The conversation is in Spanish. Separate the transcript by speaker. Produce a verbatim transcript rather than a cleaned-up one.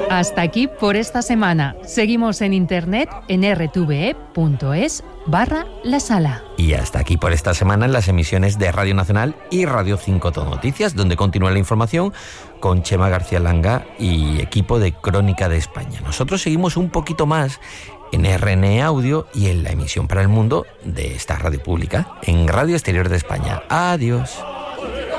Speaker 1: Hasta aquí por esta semana. Seguimos en internet en r t v e punto es barra la sala.
Speaker 2: Y hasta aquí por esta semana en las emisiones de Radio Nacional y Radio cinco Todo Noticias, donde continúa la información con Chema García Langa y equipo de Crónica de España. Nosotros seguimos un poquito más en R N E Audio y en la emisión para el mundo de esta radio pública en Radio Exterior de España. Adiós.